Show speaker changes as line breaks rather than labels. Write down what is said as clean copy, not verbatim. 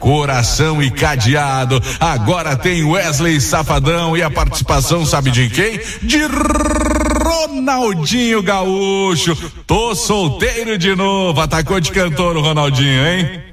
Coração e Cadeado. Agora tem Wesley Safadão e a participação, sabe de quem? De Ronaldinho Gaúcho. Tô solteiro de novo. Atacou de cantor o Ronaldinho, hein?